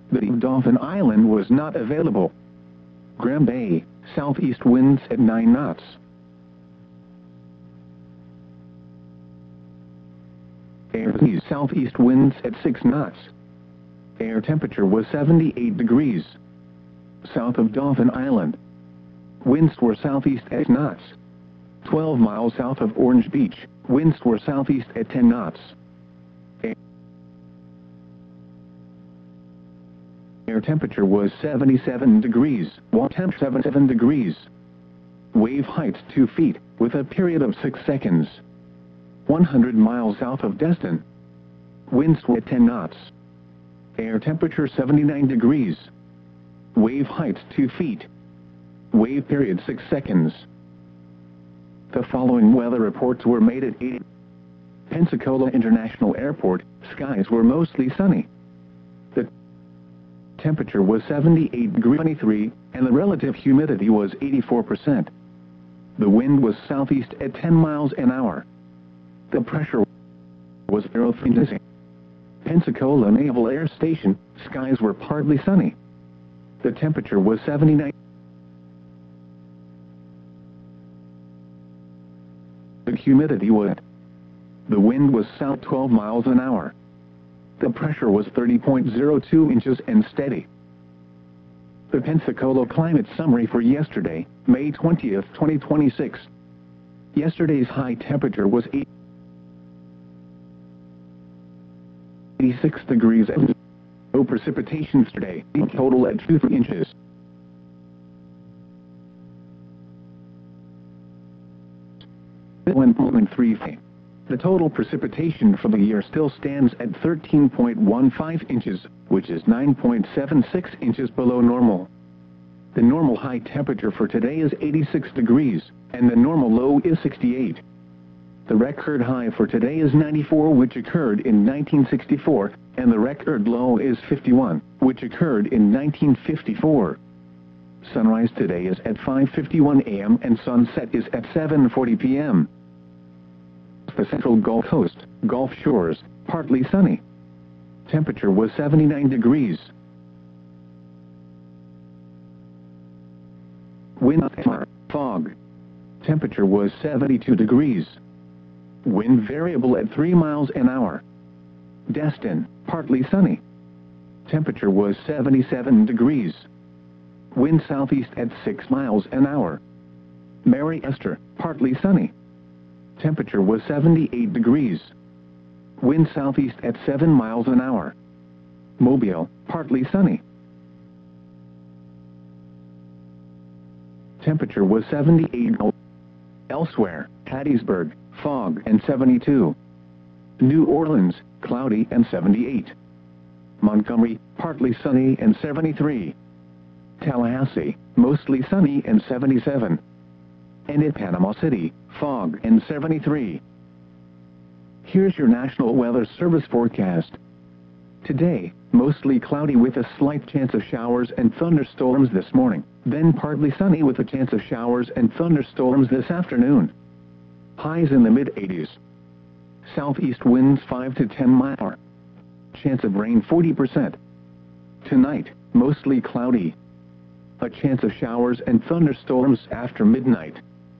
The Dauphin Island was not available. Graham Bay, southeast winds at 9 knots. Southeast winds at 6 knots. Air temperature was 78 degrees. South of Dauphin Island. Winds were southeast at 6 knots. 12 miles south of Orange Beach, winds were southeast at 10 knots. Air temperature was 77 degrees, water temp 77 degrees. Wave height 2 feet, with a period of 6 seconds. 100 miles south of Destin. Winds were at 10 knots. Air temperature 79 degrees. Wave height 2 feet. Wave period 6 seconds. The following weather reports were made at 8. Pensacola International Airport, skies were mostly sunny. The temperature was 78 degrees 23, and the relative humidity was 84%. The wind was southeast at 10 miles an hour. The pressure was 0.3. Pensacola Naval Air Station, skies were partly sunny. The temperature was 79. The humidity was. The wind was south 12 miles an hour. The pressure was 30.02 inches and steady. The Pensacola Climate Summary for yesterday, May 20th, 2026. Yesterday's high temperature was 86 degrees and no precipitation today, total at 2 inches. The total precipitation for the year still stands at 13.15 inches, which is 9.76 inches below normal. The normal high temperature for today is 86 degrees, and the normal low is 68. The record high for today is 94, which occurred in 1964, and the record low is 51, which occurred in 1954. Sunrise today is at 5:51 a.m. and sunset is at 7:40 p.m. The Central Gulf Coast, Gulf Shores, partly sunny. Temperature was 79 degrees. Wind fog. Temperature was 72 degrees. Wind variable at 3 miles an hour. Destin, partly sunny. Temperature was 77 degrees. Wind southeast at 6 miles an hour. Mary Esther, partly sunny. Temperature was 78 degrees. Wind southeast at 7 miles an hour. Mobile, partly sunny. Temperature was 78. Elsewhere, Hattiesburg, fog and 72. New Orleans, cloudy and 78. Montgomery, partly sunny and 73. Tallahassee, mostly sunny and 77. And in Panama City, fog and 73. Here's your National Weather Service forecast. Today, mostly cloudy with a slight chance of showers and thunderstorms this morning, then partly sunny with a chance of showers and thunderstorms this afternoon. Highs in the mid-80s. Southeast winds 5 to 10 miles per hour. Chance of rain 40%. Tonight, mostly cloudy. A chance of showers and thunderstorms after midnight.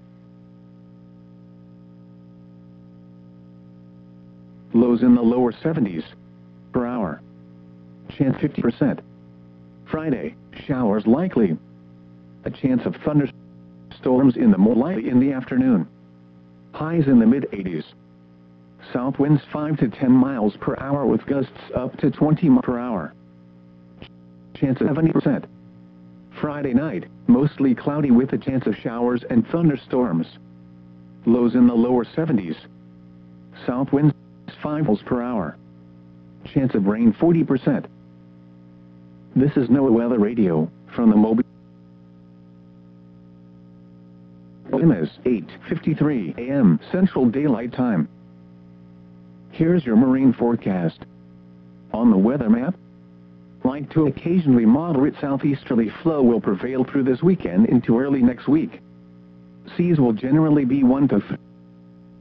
Lows in the lower 70s per hour. Chance 50%. Friday, showers likely. A chance of thunderstorms in the more likely in the afternoon. Highs in the mid-80s. South winds 5 to 10 miles per hour with gusts up to 20 miles per hour. Chance of 70%. Friday night, mostly cloudy with a chance of showers and thunderstorms. Lows in the lower 70s. South winds 5 miles per hour. Chance of rain 40%. This is NOAA Weather Radio, from the Mobile. Time is 8:53 a.m. Central Daylight Time. Here's your marine forecast. On the weather map, light to occasionally moderate southeasterly flow will prevail through this weekend into early next week. Seas will generally be 1 to 3.